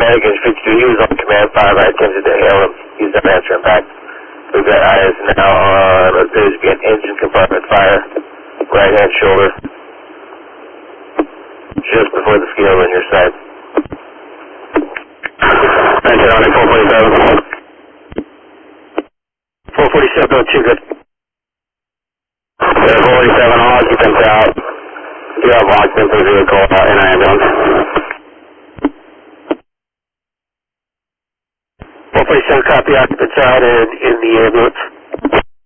Madigan 52, he was on command 5. I attempted to hail him. He's not answering back. We've got eyes now on what appears to be an engine compartment fire. Right hand shoulder. Just before the scale on your side. 19 on it, 447. 447, 2 good. 447, all occupants out. You have occupants of the vehicle in an ambulance. 447, copy, occupants out in the ambulance.